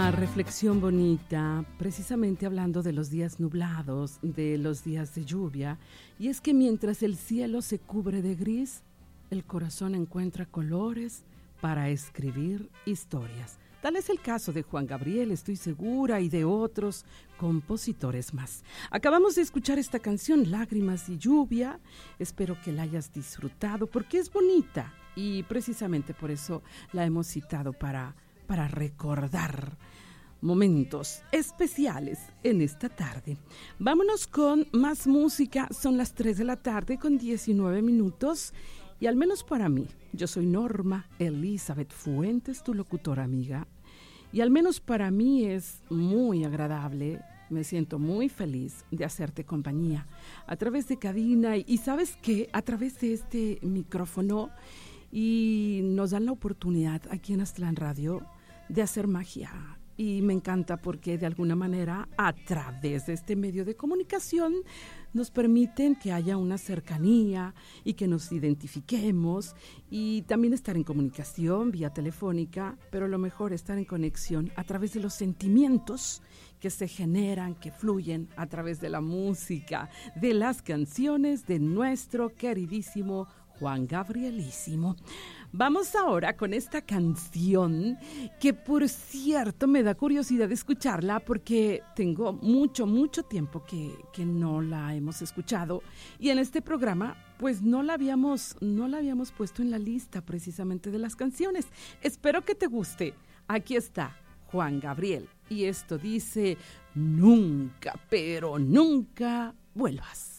Una reflexión bonita, precisamente hablando de los días nublados, de los días de lluvia, y es que mientras el cielo se cubre de gris, el corazón encuentra colores para escribir historias. Tal es el caso de Juan Gabriel, estoy segura, y de otros compositores más. Acabamos de escuchar esta canción, Lágrimas y Lluvia. Espero que la hayas disfrutado porque es bonita y precisamente por eso la hemos citado para recordar momentos especiales en esta tarde. Vámonos con más música. Son las 3 de la tarde con 19 minutos. Y al menos para mí, yo soy Norma Elizabeth Fuentes, tu locutora amiga, y al menos para mí es muy agradable, me siento muy feliz de hacerte compañía a través de cabina y ¿sabes qué? A través de este micrófono, y nos dan la oportunidad aquí en Aztlán Radio de hacer magia. Y me encanta porque de alguna manera a través de este medio de comunicación nos permiten que haya una cercanía y que nos identifiquemos y también estar en comunicación vía telefónica, pero lo mejor estar en conexión a través de los sentimientos que se generan, que fluyen a través de la música, de las canciones de nuestro queridísimo Juan Gabrielísimo. Vamos ahora con esta canción que, por cierto, me da curiosidad escucharla porque tengo mucho tiempo que no la hemos escuchado y en este programa pues no la habíamos puesto en la lista precisamente de las canciones. Espero que te guste. Aquí está Juan Gabriel y esto dice: nunca, pero nunca vuelvas.